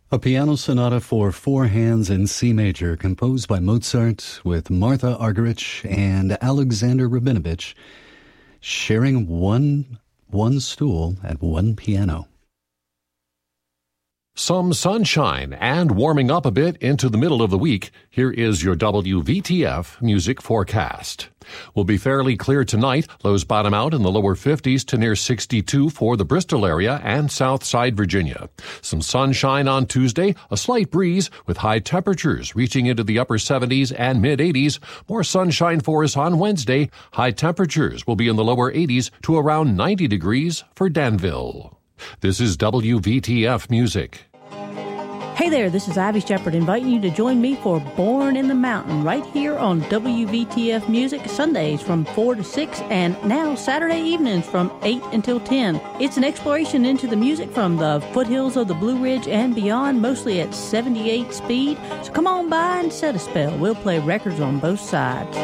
A piano sonata for four hands in C major, composed by Mozart with Martha Argerich and Alexander Rabinovich, sharing one stool at one piano. Some sunshine and warming up a bit into the middle of the week. Here is your WVTF music forecast. Will be fairly clear tonight. Lows bottom out in the lower 50s to near 62 for the Bristol area and Southside Virginia. Some sunshine on Tuesday, a slight breeze with high temperatures reaching into the upper 70s and mid-80s. More sunshine for us on Wednesday. High temperatures will be in the lower 80s to around 90 degrees for Danville. This is WVTF Music. Hey there, this is Ivy Shepherd inviting you to join me for Born in the Mountain right here on WVTF Music, Sundays from 4 to 6 and now Saturday evenings from 8 until 10. It's an exploration into the music from the foothills of the Blue Ridge and beyond, mostly at 78 speed. So come on by and set a spell. We'll play records on both sides.